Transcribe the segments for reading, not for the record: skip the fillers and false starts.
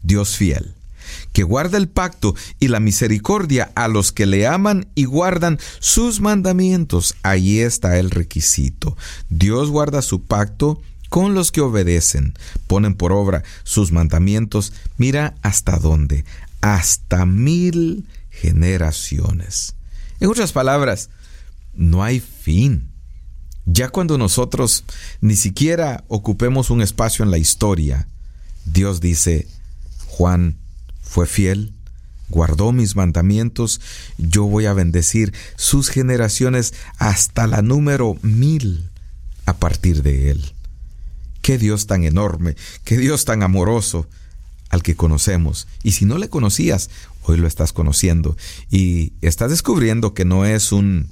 Dios fiel, que guarda el pacto y la misericordia a los que le aman y guardan sus mandamientos. Ahí está el requisito. Dios guarda su pacto con los que obedecen, ponen por obra sus mandamientos. Mira hasta dónde, hasta 1000 generaciones. En otras palabras, no hay fin. Ya cuando nosotros ni siquiera ocupemos un espacio en la historia, Dios dice: Juan fue fiel, guardó mis mandamientos, yo voy a bendecir sus generaciones hasta la número 1000 a partir de él. Qué Dios tan enorme, qué Dios tan amoroso al que conocemos. Y si no le conocías, hoy lo estás conociendo y estás descubriendo que no es un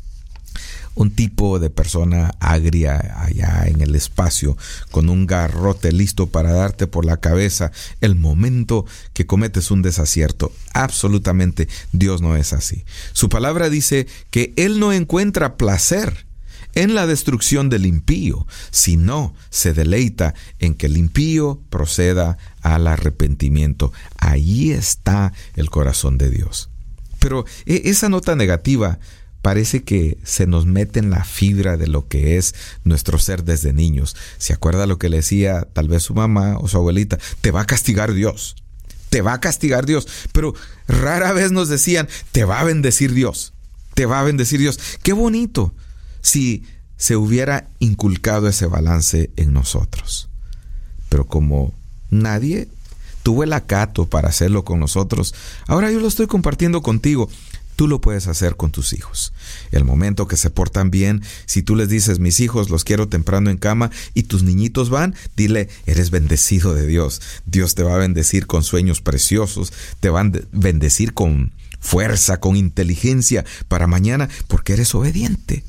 tipo de persona agria allá en el espacio con un garrote listo para darte por la cabeza el momento que cometes un desacierto. Absolutamente, Dios no es así. Su palabra dice que Él no encuentra placer en la destrucción del impío, sino se deleita en que el impío proceda al arrepentimiento. Ahí está el corazón de Dios. Pero esa nota negativa parece que se nos mete en la fibra de lo que es nuestro ser desde niños. ¿Se acuerda lo que le decía tal vez su mamá o su abuelita? Te va a castigar Dios. Te va a castigar Dios. Pero rara vez nos decían, te va a bendecir Dios. Te va a bendecir Dios. ¡Qué bonito! Si se hubiera inculcado ese balance en nosotros. Pero como nadie tuvo el acato para hacerlo con nosotros, ahora yo lo estoy compartiendo contigo. Tú lo puedes hacer con tus hijos. El momento que se portan bien, si tú les dices, mis hijos los quiero temprano en cama, y tus niñitos van, dile, eres bendecido de Dios. Dios te va a bendecir con sueños preciosos, te van a bendecir con fuerza, con inteligencia para mañana, porque eres obediente.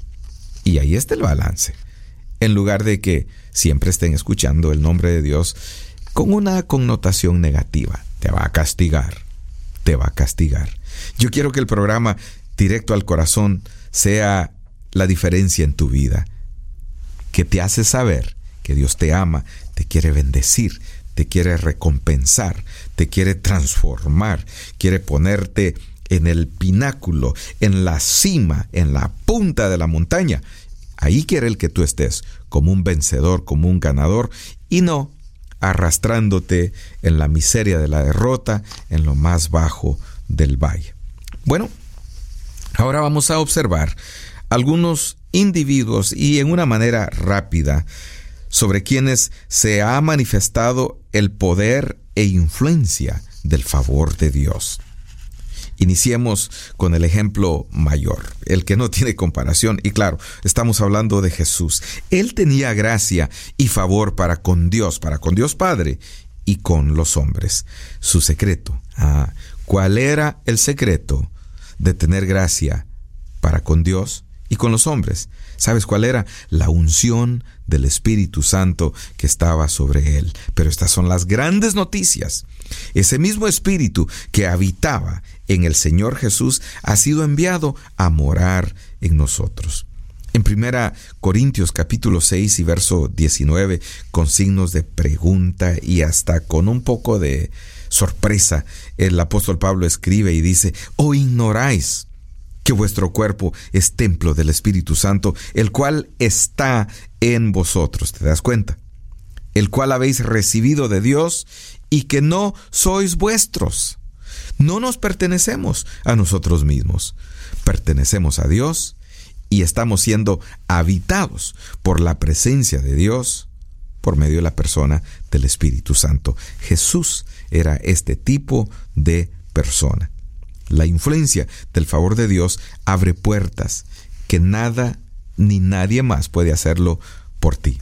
Y ahí está el balance. En lugar de que siempre estén escuchando el nombre de Dios con una connotación negativa. Te va a castigar, te va a castigar. Yo quiero que el programa Directo al Corazón sea la diferencia en tu vida, que te hace saber que Dios te ama, te quiere bendecir, te quiere recompensar, te quiere transformar, quiere ponerte en el pináculo, en la cima, en la punta de la montaña. Ahí quiere Él que tú estés como un vencedor, como un ganador, y no arrastrándote en la miseria de la derrota, en lo más bajo del valle. Bueno, ahora vamos a observar algunos individuos y en una manera rápida sobre quienes se ha manifestado el poder e influencia del favor de Dios. Iniciemos con el ejemplo mayor, el que no tiene comparación. Y claro, estamos hablando de Jesús. Él tenía gracia y favor para con Dios Padre y con los hombres. Su secreto. ¿Cuál era el secreto de tener gracia para con Dios y con los hombres? ¿Sabes cuál era? La unción del Espíritu Santo que estaba sobre él. Pero estas son las grandes noticias. Ese mismo Espíritu que habitaba en el Señor Jesús ha sido enviado a morar en nosotros. En 1 Corintios capítulo 6 y verso 19, con signos de pregunta y hasta con un poco de sorpresa, el apóstol Pablo escribe y dice: ¿O ignoráis que vuestro cuerpo es templo del Espíritu Santo, el cual está en vosotros? ¿Te das cuenta? El cual habéis recibido de Dios y que no sois vuestros. No nos pertenecemos a nosotros mismos. Pertenecemos a Dios y estamos siendo habitados por la presencia de Dios por medio de la persona del Espíritu Santo. Jesús era este tipo de persona. La influencia del favor de Dios abre puertas que nada ni nadie más puede hacerlo por ti.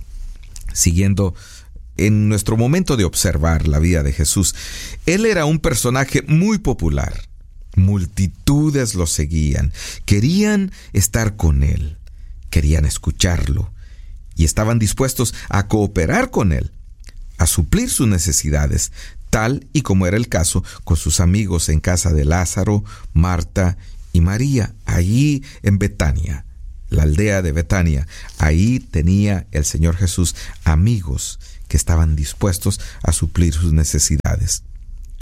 Siguiendo en nuestro momento de observar la vida de Jesús, Él era un personaje muy popular. Multitudes lo seguían, querían estar con Él, querían escucharlo y estaban dispuestos a cooperar con Él, a suplir sus necesidades, tal y como era el caso con sus amigos en casa de Lázaro, Marta y María, allí en Betania, la aldea de Betania. Ahí tenía el Señor Jesús amigos que estaban dispuestos a suplir sus necesidades.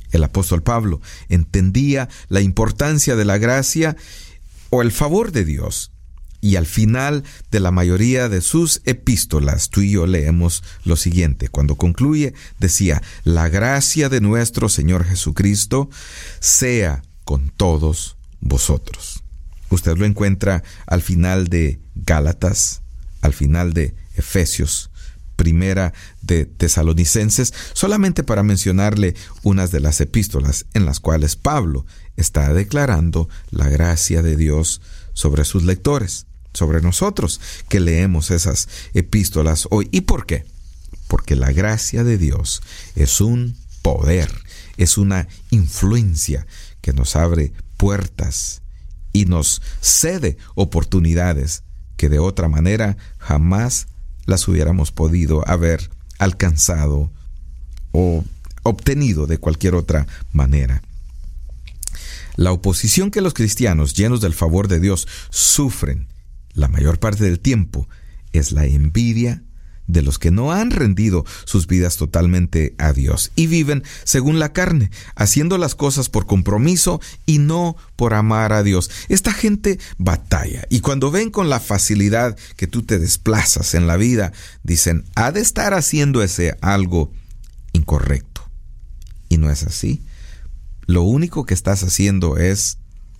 El apóstol Pablo entendía la importancia de la gracia o el favor de Dios. Y al final de la mayoría de sus epístolas, tú y yo leemos lo siguiente. Cuando concluye, decía: la gracia de nuestro Señor Jesucristo sea con todos vosotros. Usted lo encuentra al final de Gálatas, al final de Efesios, primera de Tesalonicenses, solamente para mencionarle unas de las epístolas en las cuales Pablo está declarando la gracia de Dios sobre sus lectores, sobre nosotros que leemos esas epístolas hoy. ¿Y por qué? Porque la gracia de Dios es un poder, es una influencia que nos abre puertas y nos cede oportunidades que de otra manera jamás las hubiéramos podido haber alcanzado o obtenido de cualquier otra manera. La oposición que los cristianos llenos del favor de Dios sufren la mayor parte del tiempo es la envidia de los que no han rendido sus vidas totalmente a Dios y viven según la carne, haciendo las cosas por compromiso y no por amar a Dios. Esta gente batalla, y cuando ven con la facilidad que tú te desplazas en la vida, dicen: ha de estar haciendo ese algo incorrecto. Y no es así. Lo único que estás haciendo es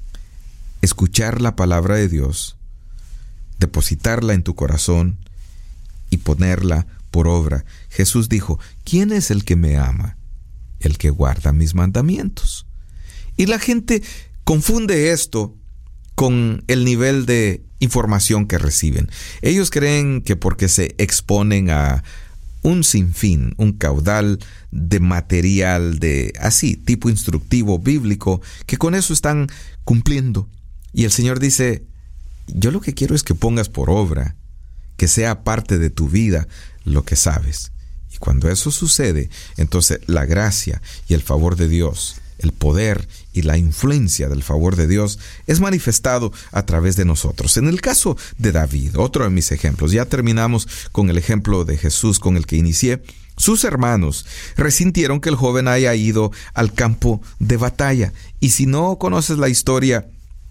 escuchar la palabra de Dios, depositarla en tu corazón y ponerla por obra. Jesús dijo: ¿quién es el que me ama? El que guarda mis mandamientos. Y la gente confunde esto con el nivel de información que reciben. Ellos creen que porque se exponen a un sinfín, un caudal de material de así, tipo instructivo bíblico, que con eso están cumpliendo. Y el Señor dice: yo lo que quiero es que pongas por obra, que sea parte de tu vida lo que sabes. Y cuando eso sucede, entonces la gracia y el favor de Dios, el poder y la influencia del favor de Dios es manifestado a través de nosotros. En el caso de David, otro de mis ejemplos, ya terminamos con el ejemplo de Jesús con el que inicié. Sus hermanos resintieron que el joven haya ido al campo de batalla. Y si no conoces la historia,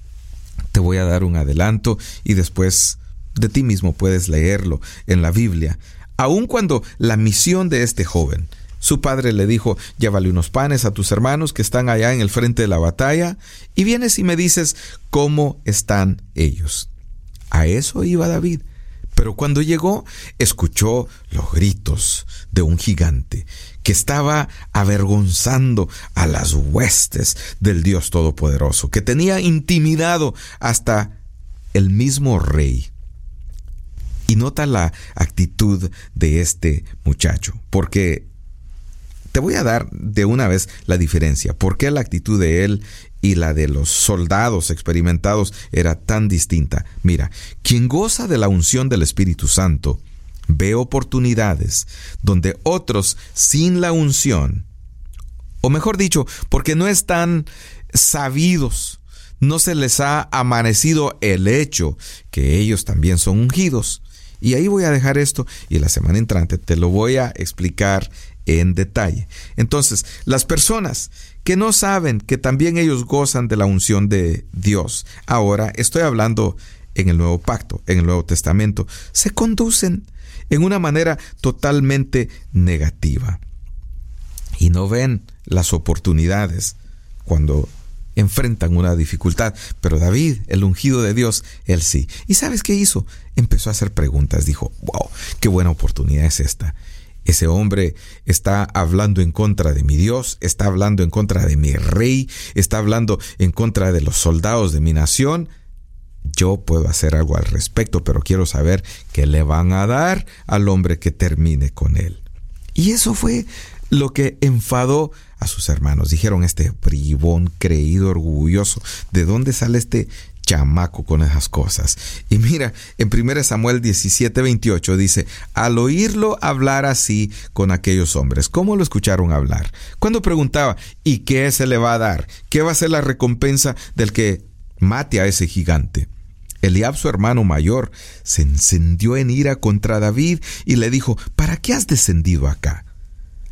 te voy a dar un adelanto y después de ti mismo puedes leerlo en la Biblia. Aun cuando la misión de este joven, su padre le dijo: llévale unos panes a tus hermanos que están allá en el frente de la batalla y vienes y me dices cómo están ellos. A eso iba David. Pero cuando llegó, escuchó los gritos de un gigante que estaba avergonzando a las huestes del Dios Todopoderoso, que tenía intimidado hasta el mismo rey. Y nota la actitud de este muchacho, porque te voy a dar de una vez la diferencia. ¿Por qué la actitud de él y la de los soldados experimentados era tan distinta? Mira, quien goza de la unción del Espíritu Santo ve oportunidades donde otros sin la unción, o mejor dicho, porque no están sabidos, no se les ha amanecido el hecho que ellos también son ungidos. Y ahí voy a dejar esto y la semana entrante te lo voy a explicar en detalle. Entonces, las personas que no saben que también ellos gozan de la unción de Dios, ahora estoy hablando en el Nuevo Pacto, en el Nuevo Testamento, se conducen en una manera totalmente negativa y no ven las oportunidades cuando enfrentan una dificultad. Pero David, el ungido de Dios, él sí. ¿Y sabes qué hizo? Empezó a hacer preguntas. Dijo: wow, qué buena oportunidad es esta. Ese hombre está hablando en contra de mi Dios, está hablando en contra de mi rey, está hablando en contra de los soldados de mi nación. Yo puedo hacer algo al respecto, pero quiero saber qué le van a dar al hombre que termine con él. Y eso fue lo que enfadó a sus hermanos. Dijeron: este bribón, creído, orgulloso, ¿de dónde sale este chamaco con esas cosas? Y mira, en 1 Samuel 17:28 dice: al oírlo hablar así con aquellos hombres. ¿Cómo lo escucharon hablar? Cuando preguntaba: ¿y qué se le va a dar? ¿Qué va a ser la recompensa del que mate a ese gigante? Eliab, su hermano mayor, se encendió en ira contra David y le dijo: ¿para qué has descendido acá?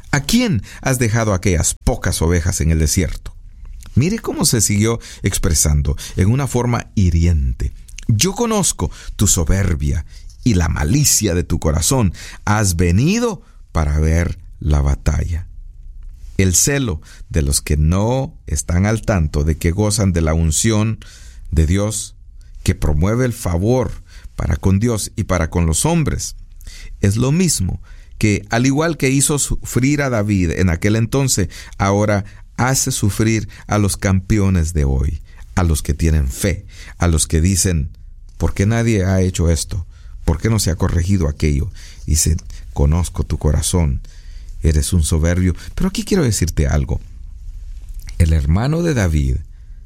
¿A quién has dejado aquellas pocas ovejas en el desierto? Mire cómo se siguió expresando en una forma hiriente. Yo conozco tu soberbia y la malicia de tu corazón. Has venido para ver la batalla. El celo de los que no están al tanto de que gozan de la unción de Dios, que promueve el favor para con Dios y para con los hombres, es lo mismo que, al igual que hizo sufrir a David en aquel entonces, ahora hace sufrir a los campeones de hoy, a los que tienen fe, a los que dicen: ¿por qué nadie ha hecho esto? ¿Por qué no se ha corregido aquello? Dicen: conozco tu corazón, eres un soberbio. Pero aquí quiero decirte algo. El hermano de David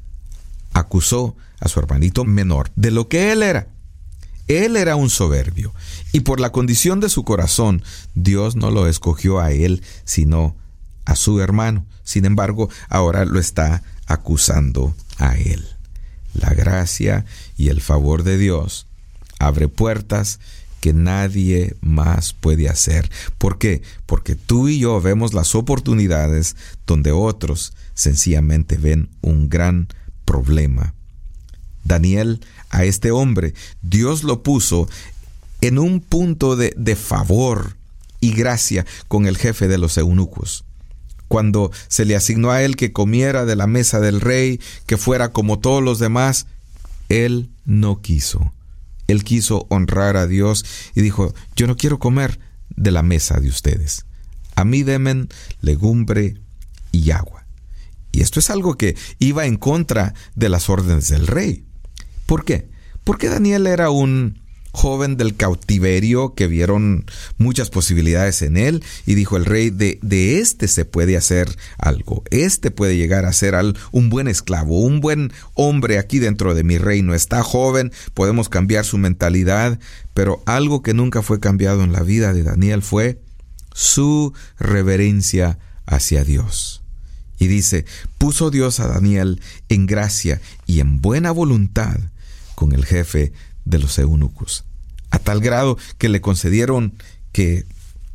acusó a su hermanito menor de lo que él era. Él era un soberbio, y por la condición de su corazón, Dios no lo escogió a él, sino a su hermano. Sin embargo, ahora lo está acusando a él. La gracia y el favor de Dios abre puertas que nadie más puede hacer. ¿Por qué? Porque tú y yo vemos las oportunidades donde otros sencillamente ven un gran problema. Daniel, a este hombre, Dios lo puso en un punto de favor y gracia con el jefe de los eunucos. Cuando se le asignó a él que comiera de la mesa del rey, que fuera como todos los demás, él no quiso. Él quiso honrar a Dios y dijo: yo no quiero comer de la mesa de ustedes. A mí denme legumbre y agua. Y esto es algo que iba en contra de las órdenes del rey. ¿Por qué? Porque Daniel era un joven del cautiverio que vieron muchas posibilidades en él, y dijo el rey: de este se puede hacer algo, este puede llegar a ser un buen esclavo, un buen hombre aquí dentro de mi reino. Está joven, podemos cambiar su mentalidad. Pero algo que nunca fue cambiado en la vida de Daniel fue su reverencia hacia Dios. Y dice: puso Dios a Daniel en gracia y en buena voluntad con el jefe de los eunucos, a tal grado que le concedieron que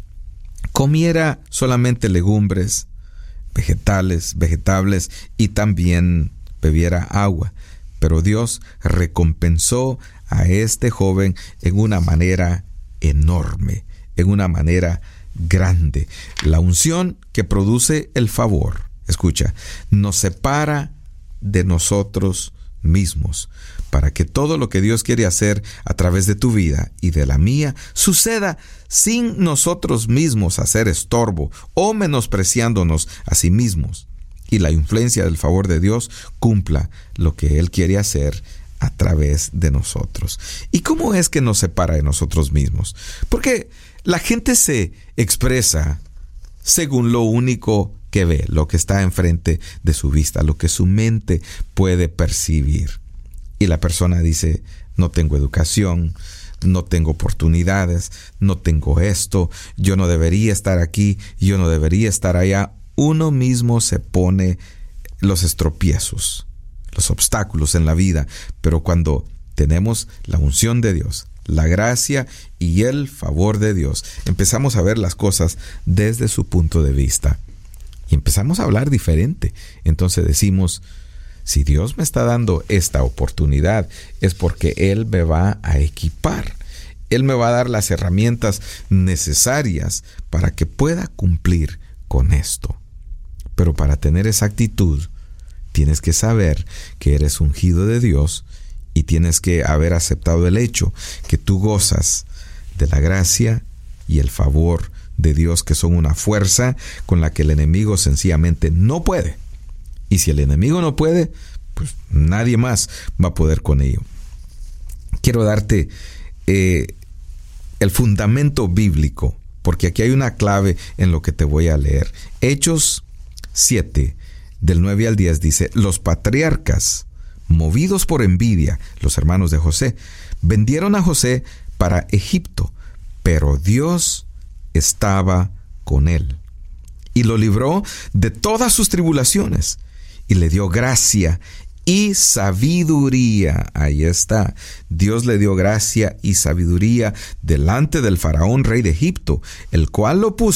comiera solamente legumbres, vegetables y también bebiera agua. Pero Dios recompensó a este joven en una manera enorme, en una manera grande. La unción que produce el favor, escucha, nos separa de nosotros mismos, para que todo lo que Dios quiere hacer a través de tu vida y de la mía suceda sin nosotros mismos hacer estorbo o menospreciándonos a sí mismos, y la influencia del favor de Dios cumpla lo que Él quiere hacer a través de nosotros. ¿Y cómo es que nos separa de nosotros mismos? Porque la gente se expresa según lo único que ve, lo que está enfrente de su vista, lo que su mente puede percibir. Y la persona dice: no tengo educación, no tengo oportunidades, no tengo esto, yo no debería estar aquí, yo no debería estar allá. Uno mismo se pone los estropiezos, los obstáculos en la vida. Pero cuando tenemos la unción de Dios, la gracia y el favor de Dios, empezamos a ver las cosas desde su punto de vista. Y empezamos a hablar diferente. Entonces decimos: si Dios me está dando esta oportunidad, es porque Él me va a equipar. Él me va a dar las herramientas necesarias para que pueda cumplir con esto. Pero para tener esa actitud, tienes que saber que eres ungido de Dios, y tienes que haber aceptado el hecho que tú gozas de la gracia y el favor de Dios, que son una fuerza con la que el enemigo sencillamente no puede. Y si el enemigo no puede, pues nadie más va a poder con ello. Quiero darte el fundamento bíblico, porque aquí hay una clave en lo que te voy a leer. Hechos 7, del 9 al 10, dice: los patriarcas, movidos por envidia, los hermanos de José, vendieron a José para Egipto, pero Dios estaba con él y lo libró de todas sus tribulaciones y le dio gracia y sabiduría. Ahí está. Dios le dio gracia y sabiduría delante del faraón, rey de Egipto, el cual lo puso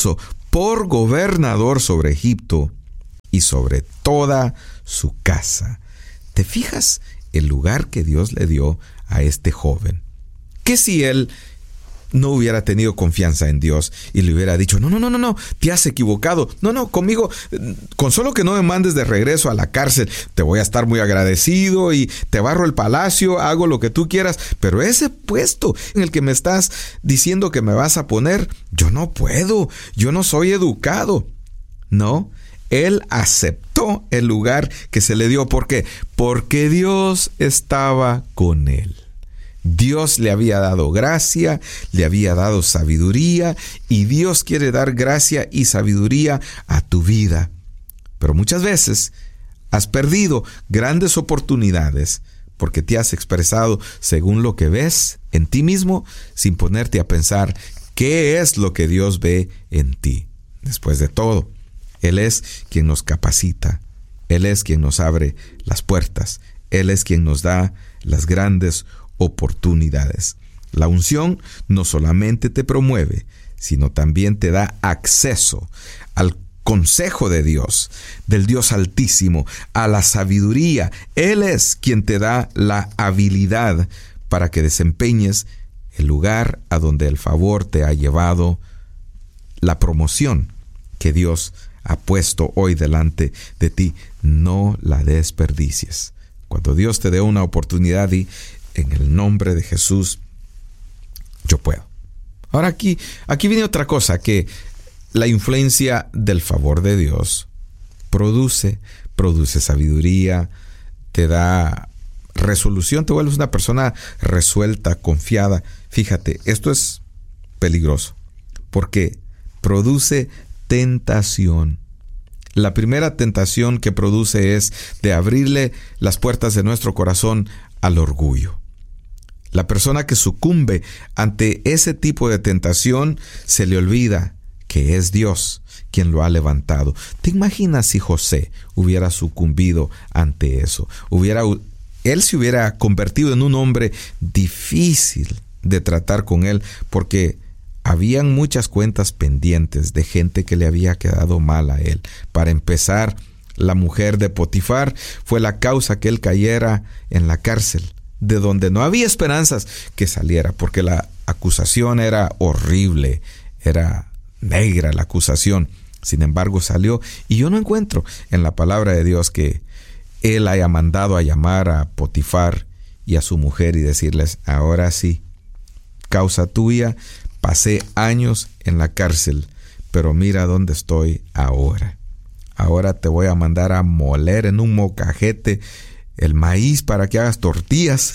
por gobernador sobre Egipto y sobre toda su casa. ¿Te fijas el lugar que Dios le dio a este joven? ¿Qué si él no hubiera tenido confianza en Dios y le hubiera dicho, no, te has equivocado, conmigo, con solo que no me mandes de regreso a la cárcel, te voy a estar muy agradecido y te barro el palacio, hago lo que tú quieras, pero ese puesto en el que me estás diciendo que me vas a poner, yo no puedo, yo no soy educado? No, él aceptó el lugar que se le dio. ¿Por qué? Porque Dios estaba con él. Dios le había dado gracia, le había dado sabiduría, y Dios quiere dar gracia y sabiduría a tu vida. Pero muchas veces has perdido grandes oportunidades porque te has expresado según lo que ves en ti mismo, sin ponerte a pensar qué es lo que Dios ve en ti. Después de todo, Él es quien nos capacita, Él es quien nos abre las puertas, Él es quien nos da las grandes oportunidades. La unción no solamente te promueve, sino también te da acceso al consejo de Dios, del Dios Altísimo, a la sabiduría. Él es quien te da la habilidad para que desempeñes el lugar a donde el favor te ha llevado, la promoción que Dios ha puesto hoy delante de ti. No la desperdicies. Cuando Dios te dé una oportunidad, di: en el nombre de Jesús, yo puedo. Ahora aquí viene otra cosa, que la influencia del favor de Dios produce sabiduría, te da resolución, te vuelves una persona resuelta, confiada. Fíjate, esto es peligroso, porque produce tentación. La primera tentación que produce es de abrirle las puertas de nuestro corazón al orgullo. La persona que sucumbe ante ese tipo de tentación se le olvida que es Dios quien lo ha levantado. ¿Te imaginas si José hubiera sucumbido ante eso? Él se hubiera convertido en un hombre difícil de tratar con él, porque habían muchas cuentas pendientes de gente que le había quedado mal a él. Para empezar, la mujer de Potifar fue la causa que él cayera en la cárcel, de donde no había esperanzas que saliera, porque la acusación era horrible, era negra la acusación. Sin embargo, salió, y yo no encuentro en la palabra de Dios que él haya mandado a llamar a Potifar y a su mujer y decirles: ahora sí, causa tuya, pasé años en la cárcel, pero mira dónde estoy ahora. Ahora te voy a mandar a moler en un molcajete el maíz para que hagas tortillas.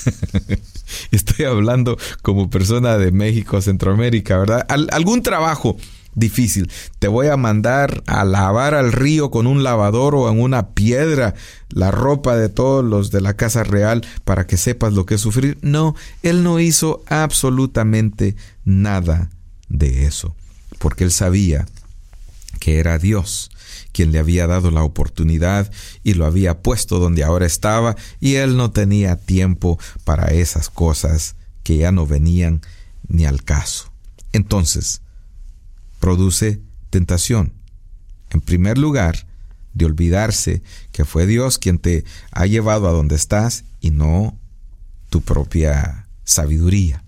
Estoy hablando como persona de México, Centroamérica, ¿verdad? Algún trabajo difícil. Te voy a mandar a lavar al río con un lavador o en una piedra la ropa de todos los de la casa real para que sepas lo que es sufrir. No, él no hizo absolutamente nada de eso, porque él sabía que era Dios quien le había dado la oportunidad y lo había puesto donde ahora estaba, y él no tenía tiempo para esas cosas que ya no venían ni al caso. Entonces, produce tentación. En primer lugar, de olvidarse que fue Dios quien te ha llevado a donde estás y no tu propia sabiduría.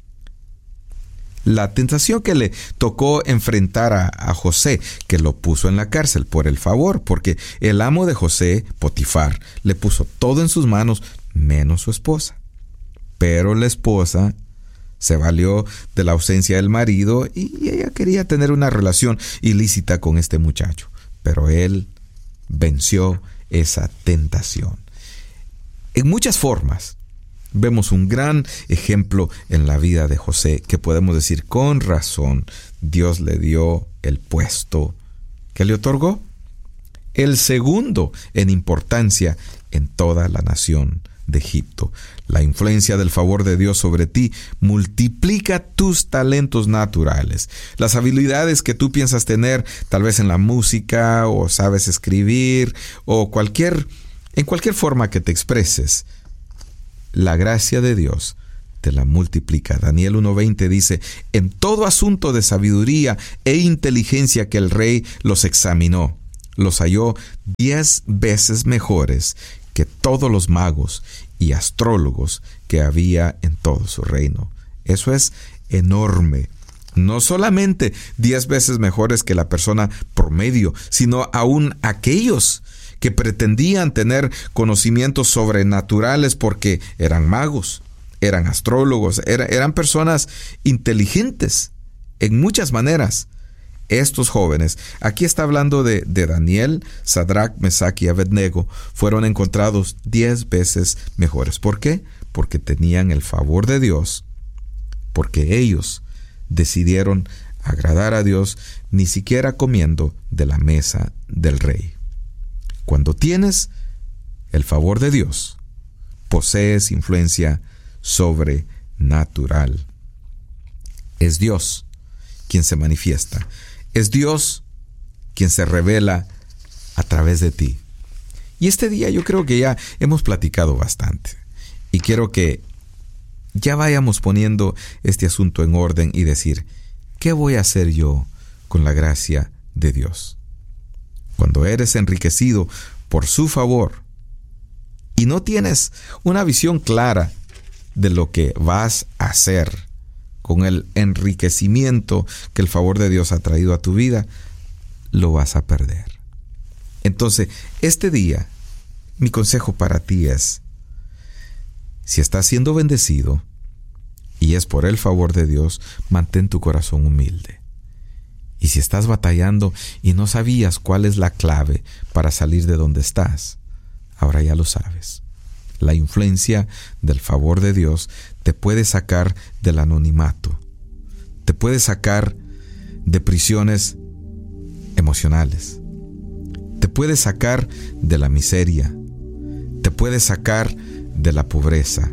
La tentación que le tocó enfrentar a José, que lo puso en la cárcel por el favor, porque el amo de José, Potifar, le puso todo en sus manos menos su esposa. Pero la esposa se valió de la ausencia del marido y ella quería tener una relación ilícita con este muchacho. Pero él venció esa tentación. En muchas formas, vemos un gran ejemplo en la vida de José, que podemos decir con razón, Dios le dio el puesto que le otorgó, el segundo en importancia en toda la nación de Egipto. La influencia del favor de Dios sobre ti multiplica tus talentos naturales, las habilidades que tú piensas tener, tal vez en la música, o sabes escribir, o en cualquier forma que te expreses. La gracia de Dios te la multiplica. Daniel 1:20 dice: en todo asunto de sabiduría e inteligencia que el rey los examinó, los halló 10 veces mejores que todos los magos y astrólogos que había en todo su reino. Eso es enorme. No solamente 10 veces mejores que la persona promedio, sino aún aquellos que pretendían tener conocimientos sobrenaturales porque eran magos, eran astrólogos, eran personas inteligentes en muchas maneras. Estos jóvenes, aquí está hablando de Daniel, Sadrach, Mesach y Abednego, fueron encontrados 10 veces mejores. ¿Por qué? Porque tenían el favor de Dios, porque ellos decidieron agradar a Dios, ni siquiera comiendo de la mesa del rey. Cuando tienes el favor de Dios, posees influencia sobrenatural. Es Dios quien se manifiesta. Es Dios quien se revela a través de ti. Y este día yo creo que ya hemos platicado bastante. Y quiero que ya vayamos poniendo este asunto en orden y decir, ¿qué voy a hacer yo con la gracia de Dios? Cuando eres enriquecido por su favor y no tienes una visión clara de lo que vas a hacer con el enriquecimiento que el favor de Dios ha traído a tu vida, lo vas a perder. Entonces, este día, mi consejo para ti es, si estás siendo bendecido y es por el favor de Dios, mantén tu corazón humilde. Y si estás batallando y no sabías cuál es la clave para salir de donde estás, ahora ya lo sabes. La influencia del favor de Dios te puede sacar del anonimato, te puede sacar de prisiones emocionales, te puede sacar de la miseria, te puede sacar de la pobreza.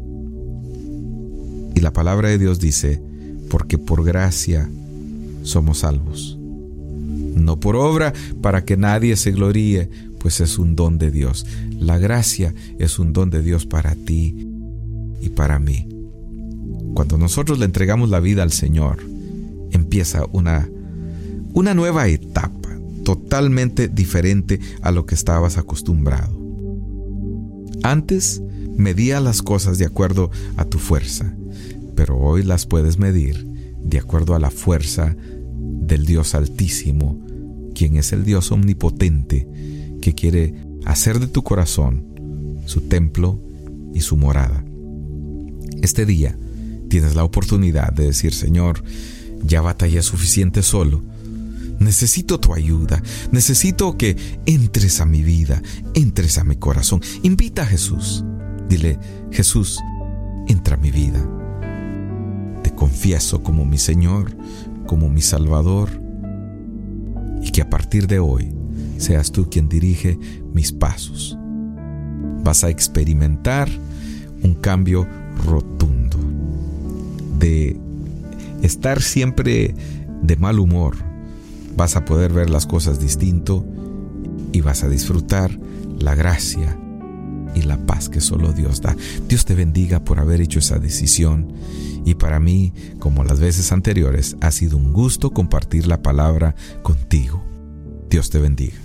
Y la palabra de Dios dice, porque por gracia somos salvos, no por obra, para que nadie se gloríe, pues es un don de Dios. La gracia es un don de Dios para ti y para mí. Cuando nosotros le entregamos la vida al Señor, empieza una nueva etapa, totalmente diferente a lo que estabas acostumbrado. Antes medía las cosas de acuerdo a tu fuerza, pero hoy las puedes medir de acuerdo a la fuerza del Dios Altísimo, quien es el Dios omnipotente, que quiere hacer de tu corazón su templo y su morada. Este día tienes la oportunidad de decir, Señor, ya batallé suficiente solo. Necesito tu ayuda. Necesito que entres a mi vida, entres a mi corazón. Invita a Jesús. Dile, Jesús, entra a mi vida. Te confieso como mi Señor, como mi Salvador, y que a partir de hoy seas tú quien dirige mis pasos. Vas a experimentar un cambio rotundo. De estar siempre de mal humor, vas a poder ver las cosas distinto y vas a disfrutar la gracia y la paz que solo Dios da. Dios te bendiga por haber hecho esa decisión. Y para mí, como las veces anteriores, ha sido un gusto compartir la palabra contigo. Dios te bendiga.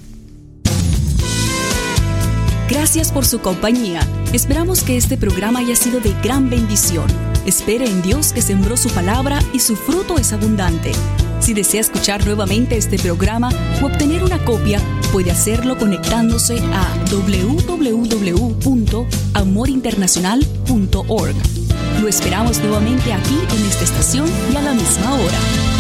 Gracias por su compañía. Esperamos que este programa haya sido de gran bendición. Espere en Dios que sembró su palabra y su fruto es abundante. Si desea escuchar nuevamente este programa o obtener una copia, puede hacerlo conectándose a www.amorinternacional.org. Lo esperamos nuevamente aquí en esta estación y a la misma hora.